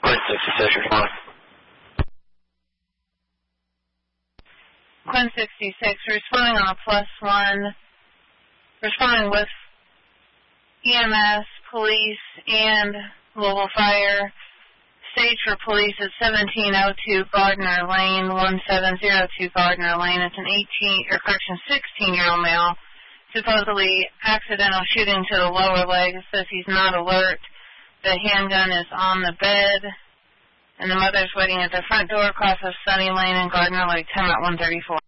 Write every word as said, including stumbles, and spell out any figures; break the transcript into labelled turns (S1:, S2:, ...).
S1: Quinn sixty-six, respond.
S2: Quinn sixty-six, responding on a plus one, responding with E M S, police, and Louisville Fire. Stage for police is seventeen oh two Gardner Lane, one seven oh two Gardner Lane. It's an eighteen, or correction, sixteen-year-old male, supposedly accidental shooting to the lower leg. It says he's not alert. The handgun is on the bed, and the mother's waiting at the front door across of Sunny Lane and Gardner Lake. Time at one thirty-four.